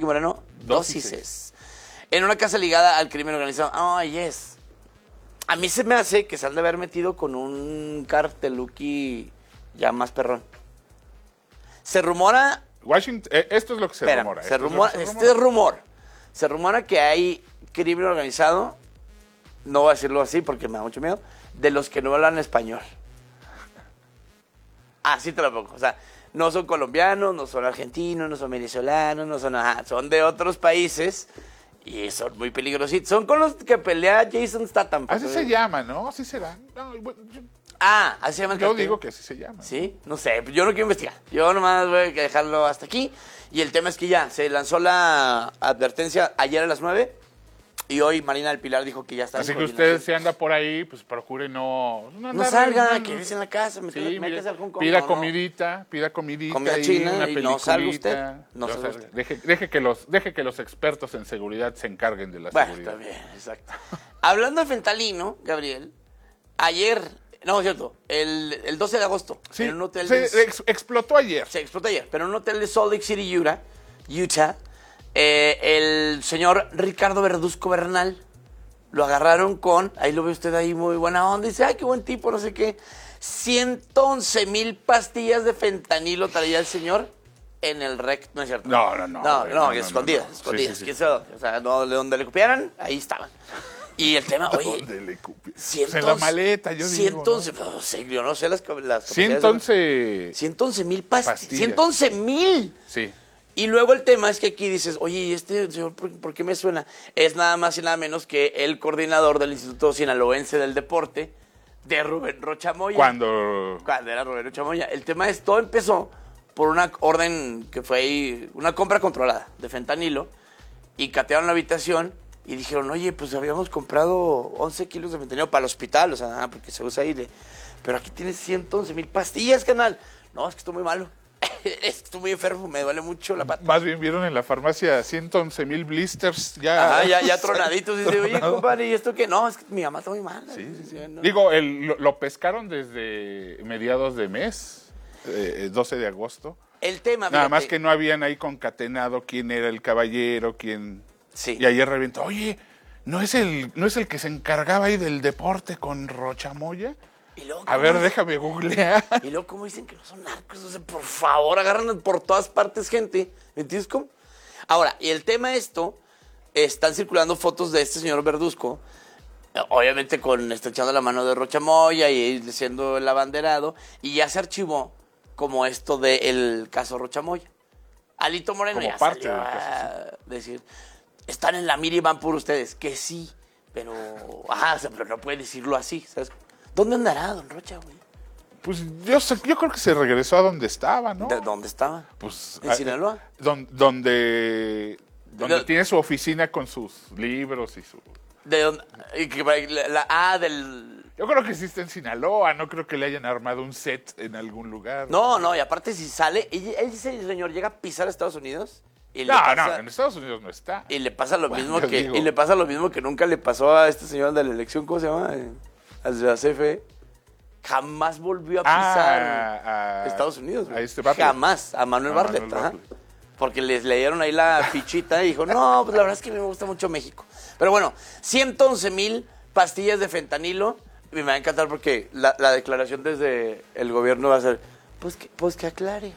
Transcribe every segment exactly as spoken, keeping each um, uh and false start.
Moreno, Dos y dócises. En una casa ligada al crimen organizado. Oh, yes. A mí se me hace que se han de haber metido con un carteluki ya más perrón. Se rumora... Washington, eh, esto es lo que se espera, rumora. se esto rumora es lo que se este es rumor. Se rumora que hay crimen organizado, no voy a decirlo así porque me da mucho miedo, de los que no hablan español. Así te lo pongo. O sea, no son colombianos, no son argentinos, no son venezolanos, no son... Ajá, son de otros países y son muy peligrositos. Son con los que pelea Jason Statham. Así porque- se llama, ¿no? Así será. No, bueno, yo, Ah, así se llama el yo cartel. digo que así se llama. ¿Sí? No sé, yo no quiero investigar. Yo nomás voy a dejarlo hasta aquí. Y el tema es que ya se lanzó la advertencia ayer a las nueve y hoy Marina del Pilar dijo que ya está. Así en que usted coordinación. si anda por ahí, pues procure no... No andar- salga, no- quédese en la casa, me Sí, métase mire, al Hong Kong, pida no, no. comidita, pida comidita. Comida ahí, china una y no salga usted, peliculita. no No salga salga. usted. Deje, deje que los, deje que los expertos en seguridad se encarguen de la Bueno, seguridad. está bien, exacto. Hablando de fentanilo, Gabriel, ayer, no, es cierto, el, el doce de agosto, Sí, en un hotel se de... ex- explotó ayer. Se explotó ayer, pero en un hotel de Salt Lake City, Utah, Utah eh, el señor Ricardo Verduzco Bernal lo agarraron con, ahí lo ve usted ahí muy buena onda, dice, ay, qué buen tipo, no sé qué, ciento once mil pastillas de fentanilo traía el señor en el rec, no es cierto. No, no, no, No, güey, no, no, no, escondidas, no, no. escondidas, Sí, sí, sí. quién sabe dónde, o sea, no, de donde le copiaran, ahí estaban. Y el tema, oye, ¿Dónde le cupi? ciento Pues en la maleta, yo digo, ciento once, no sé, yo no sé las, las ciento once... ciento once mil pastillas. Pastillas. ciento once mil. Sí. Y luego el tema es que aquí dices, oye, ¿y este señor por, por qué me suena? Es nada más y nada menos que el coordinador del Instituto Sinaloense del Deporte, de Rubén Rocha Moya. Cuando... Cuando era Rubén Rocha Moya. El tema es, todo empezó por una orden que fue ahí, una compra controlada de fentanilo, y catearon la habitación y dijeron, oye, pues habíamos comprado once kilos de fentanilo para el hospital, o sea, ah, porque se usa ahí, de, pero aquí tienes ciento once mil pastillas, canal. No, es que estoy muy malo. Estoy muy enfermo, me duele mucho la pata. Más bien vieron en la farmacia ciento once mil blisters ya... Ajá, ya, ya tronaditos. Dice, oye, compadre, ¿y esto qué? No, es que mi mamá está muy mal. Sí, sí, sí. No. Digo, el, lo, lo pescaron desde mediados de mes, eh, doce de agosto. El tema, Nada fíjate, más que no habían ahí concatenado quién era el caballero, quién... Sí. Y ayer reventó, oye, ¿no es el, no es el que se encargaba ahí del deporte con Rochamoya? Y luego, A ¿cómo ver, es? déjame googlear. Y luego, ¿cómo dicen que no son narcos? O sea, por favor, agarran por todas partes gente. ¿Me entiendes cómo? Ahora, y el tema esto, están circulando fotos de este señor Verduzco, eh, obviamente con estrechando la mano de Rocha Moya y siendo el abanderado, y ya se archivó como esto del caso Rocha Moya. Alito Moreno Como ya parte salió del caso, a decir, están en la mira y van por ustedes, que sí, pero, ajá, o sea, pero no puede decirlo así, ¿sabes? ¿Dónde andará don Rocha, güey? Pues yo, sé- yo creo que se regresó a donde estaba, ¿no? ¿De dónde estaba? Pues, ¿En a- Sinaloa? don- donde donde Lo- tiene su oficina con sus libros y su... ¿De dónde? Y que va- La, la A del... Yo creo que sí está en Sinaloa, no creo que le hayan armado un set en algún lugar. No, no, y aparte si sale, y- él dice, el señor llega a pisar a Estados Unidos y le No, pasa, no, en Estados Unidos no está. y le pasa lo Bueno, mismo yo que digo- y le pasa lo mismo que nunca le pasó a este señor de la elección, ¿cómo se llama? Eh, Al de la C F E. Jamás volvió a pisar Ah, a- Estados Unidos. güey. a este Bartlett. Jamás, a Manuel A Bartlett, Manuel ajá. Bartlett. Porque les leyeron ahí la fichita y dijo, no, pues la verdad es que me gusta mucho México. Pero bueno, ciento once mil pastillas de fentanilo. Y me va a encantar porque la, la declaración desde el gobierno va a ser, pues que, pues que aclare.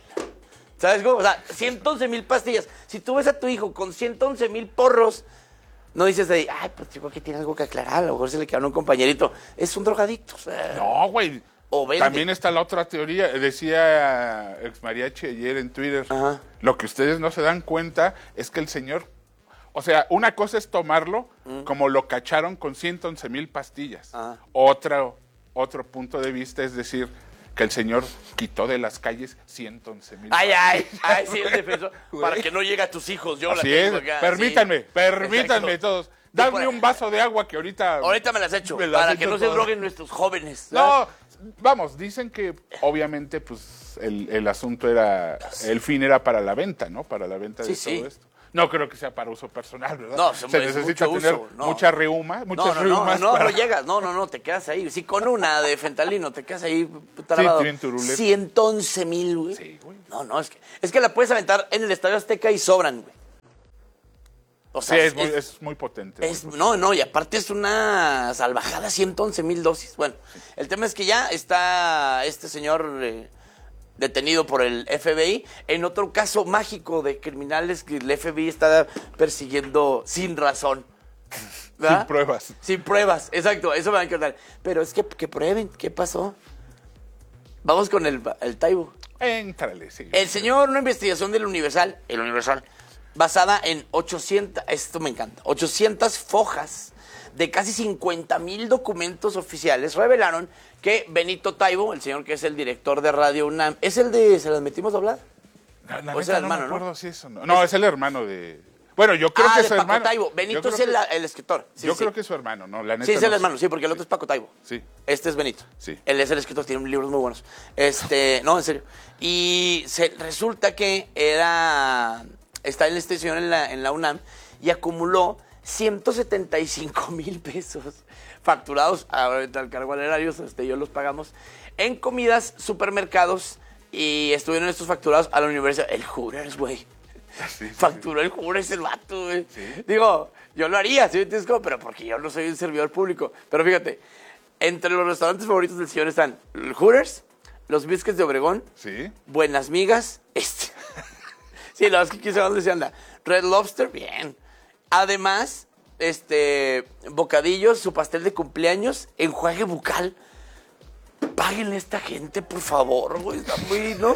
¿Sabes cómo? O sea, ciento once mil pastillas. Si tú ves a tu hijo con ciento once mil porros, no dices ahí, ay, pues yo creo que tiene algo que aclarar. A lo mejor se le quedaron un compañerito. Es un drogadicto. O sea, No, güey. O vende. También está la otra teoría. Decía ex mariachi ayer en Twitter. Ajá. Lo que ustedes no se dan cuenta es que el señor... O sea, una cosa es tomarlo como lo cacharon con ciento once mil pastillas. Ajá. Otra, otro punto de vista es decir que el señor quitó de las calles ciento once mil. Ay, ay, ay, sí, el defensor. Güey. Para que no llegue a tus hijos. Yo la Así es. tengo acá, Permítanme, sí. permítanme Exacto. todos. Yo Dadme por- un vaso de agua que ahorita... Ahorita me las echo, Me las para echo que no se todas. droguen nuestros jóvenes. No, vamos, dicen que obviamente pues el, el asunto era, el fin era para la venta, ¿no? Para la venta de Sí, todo sí. esto. No creo que sea para uso personal, ¿verdad? No, se se- es necesita mucho tener uso, no. mucha reuma, No, muchas no, no, reumas no, para... no llegas, no, no, no, te quedas ahí. Sí, con una de fentalino te quedas ahí trabado. tienen turuleta. ciento once mil, güey. Sí, güey. No, no, es que, es que la puedes aventar en el Estadio Azteca y sobran, güey. O sea, sí, es, muy, es muy potente. Es, no, no, y aparte es una salvajada, ciento once mil dosis. Bueno, sí. El tema es que ya está este señor eh, detenido por el F B I en otro caso mágico de criminales que el F B I está persiguiendo sin razón. ¿Verdad? Sin pruebas. Sin pruebas, exacto, eso me va a encantar. Pero es que, que prueben, ¿qué pasó? Vamos con el, el Taibo. Éntrale, sí. El señor, una investigación del Universal, el Universal, basada en ochocientas, esto me encanta, ochocientas fojas de casi cincuenta mil documentos oficiales, revelaron que Benito Taibo, el señor que es el director de Radio UNAM, ¿es el de ¿Se las metimos a hablar? La, la ¿O es el hermano, no me acuerdo no? si eso no. No, es el hermano de... Bueno, yo creo ah, que de es su Paco hermano. Taibo. Benito es el, que... el escritor. Sí, yo sí. creo que es su hermano, ¿no? La neta sí, es no el sé. hermano, sí, porque el otro es Paco Taibo. Sí. Este es Benito. Sí. Él es el escritor, tiene libros muy buenos. Este, no, en serio. Y se, resulta que era... Está en este señor en la, en la UNAM y acumuló ciento setenta y cinco mil pesos facturados, ahorita al cargo al erario, este, yo los pagamos, en comidas, supermercados, y estuvieron estos facturados a la universidad. El Hooters, güey. Sí, facturó sí. El Hooters el vato, güey. ¿Sí? Digo, yo lo haría, ¿sí? Pero porque yo no soy un servidor público. Pero fíjate, entre los restaurantes favoritos del señor están el Hooters, los Biscuits de Obregón, ¿sí? Buenas Migas, este... Sí, la verdad es que quién sabe dónde se anda. Red Lobster, bien. Además, este, bocadillos, su pastel de cumpleaños, enjuague bucal. Páguenle a esta gente, por favor, güey. Está muy, ¿no?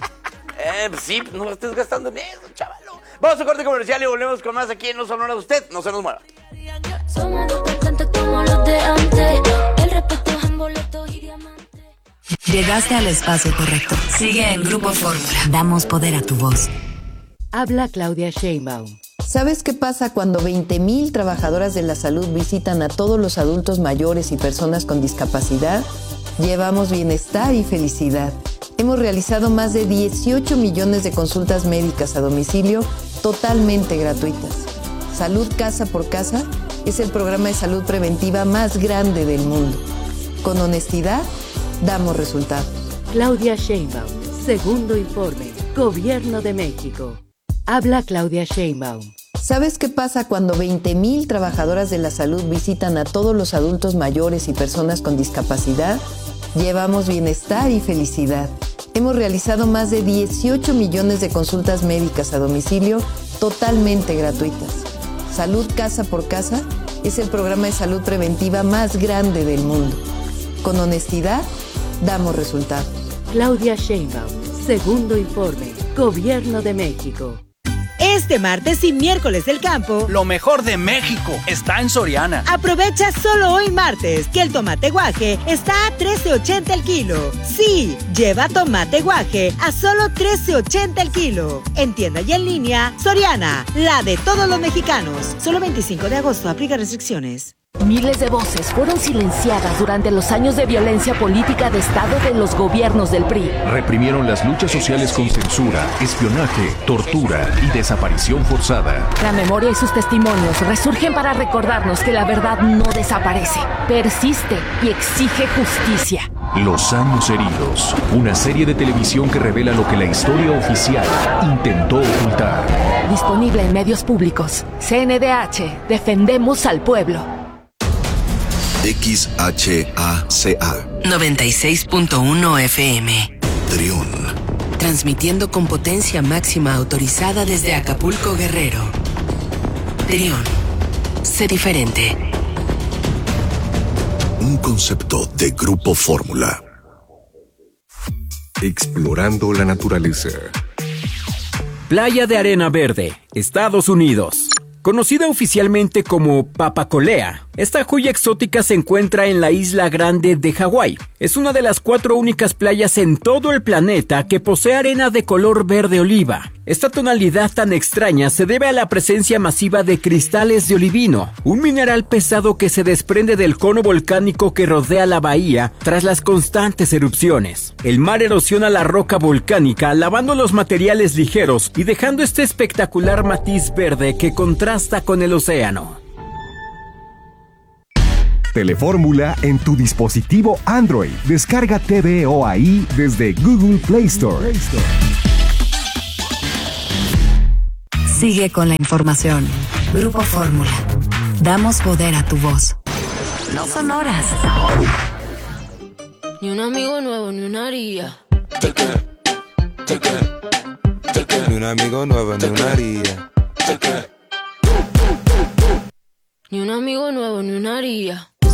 Eh, pues sí, no estés gastando en eso, chavalo. Vamos a corte comercial y volvemos con más aquí en No Sonora de Usted. No se nos mueva. Somos dos cantantes como los de antes. El respeto es en boletos y diamantes. Llegaste al espacio correcto. Sigue en Grupo Fórmula. Damos poder a tu voz. Habla Claudia Sheinbaum. ¿Sabes qué pasa cuando veinte mil trabajadoras de la salud visitan a todos los adultos mayores y personas con discapacidad? Llevamos bienestar y felicidad. Hemos realizado más de dieciocho millones de consultas médicas a domicilio totalmente gratuitas. Salud Casa por Casa es el programa de salud preventiva más grande del mundo. Con honestidad, damos resultados. Claudia Sheinbaum, segundo informe, Gobierno de México. Habla Claudia Sheinbaum. ¿Sabes qué pasa cuando veinte mil trabajadoras de la salud visitan a todos los adultos mayores y personas con discapacidad? Llevamos bienestar y felicidad. Hemos realizado más de dieciocho millones de consultas médicas a domicilio totalmente gratuitas. Salud Casa por Casa es el programa de salud preventiva más grande del mundo. Con honestidad, damos resultados. Claudia Sheinbaum, segundo informe, Gobierno de México. Este martes y miércoles del campo, lo mejor de México está en Soriana. Aprovecha solo hoy martes que el tomate guaje está a trece ochenta el kilo. Sí, lleva tomate guaje a solo trece ochenta el kilo. En tienda y en línea, Soriana, la de todos los mexicanos. Solo veinticinco de agosto, aplica restricciones. Miles de voces fueron silenciadas durante los años de violencia política de Estado de los gobiernos del P R I. Reprimieron las luchas sociales con censura, espionaje, tortura y desaparición forzada. La memoria y sus testimonios resurgen para recordarnos que la verdad no desaparece, persiste y exige justicia. Los años heridos, una serie de televisión que revela lo que la historia oficial intentó ocultar. Disponible en medios públicos. C N D H, defendemos al pueblo. X H A C A noventa y seis punto uno F M. Trión. Transmitiendo con potencia máxima autorizada desde Acapulco, Guerrero. Trión. Sé diferente. Un concepto de Grupo Fórmula. Explorando la naturaleza. Playa de Arena Verde, Estados Unidos. Conocida oficialmente como Papacolea, esta joya exótica se encuentra en la Isla Grande de Hawái. Es una de las cuatro únicas playas en todo el planeta que posee arena de color verde oliva. Esta tonalidad tan extraña se debe a la presencia masiva de cristales de olivino, un mineral pesado que se desprende del cono volcánico que rodea la bahía tras las constantes erupciones. El mar erosiona la roca volcánica, lavando los materiales ligeros y dejando este espectacular matiz verde que contrasta con el océano. Telefórmula en tu dispositivo Android. Descarga T V O A I desde Google Play Store. Sigue con la información. Grupo Fórmula. Damos poder a tu voz. No son horas. Ni un amigo nuevo, ni una haría. Ni un amigo nuevo, ni una haría. Ni un amigo nuevo, ni una haría.